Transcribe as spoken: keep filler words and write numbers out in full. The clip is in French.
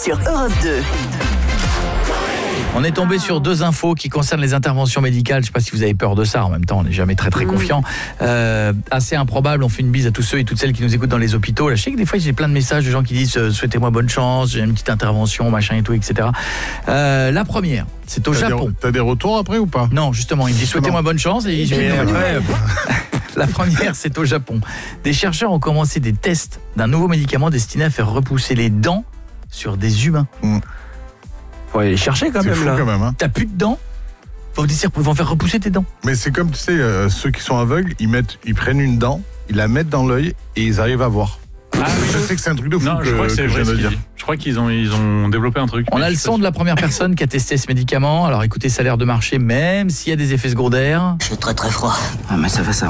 sur Europe deux. On est tombé sur deux infos qui concernent les interventions médicales. Je ne sais pas si vous avez peur de ça. En même temps, on n'est jamais très très confiant. Euh, assez improbable. On fait une bise à tous ceux et toutes celles qui nous écoutent dans les hôpitaux. Là, je sais que des fois, j'ai plein de messages de gens qui disent euh, « Souhaitez-moi bonne chance, j'ai une petite intervention, machin et tout, et cetera » euh, La première, c'est au t'as Japon. Des, t'as des retours après ou pas? Non, justement, il me dit « Souhaitez-moi bonne chance » et je vais après. La première, c'est au Japon. Des chercheurs ont commencé des tests d'un nouveau médicament destiné à faire repousser les dents sur des humains. Mm. Faut aller les chercher quand c'est même fou là. Quand même, hein. T'as plus de dents. Faut dire, vont faire repousser tes dents. Mais c'est comme tu sais, euh, ceux qui sont aveugles, ils mettent, ils prennent une dent, ils la mettent dans l'œil et ils arrivent à voir. Ah, je sais que c'est un truc de fou. Non, que, je crois que c'est que vrai. je viens de Ce dire. je crois qu'ils ont ils ont développé un truc. On a le son de la première personne qui a testé ce médicament. Alors écoutez, ça a l'air de marcher, même s'il y a des effets secondaires. J'ai très très froid. Ah mais ça va, ça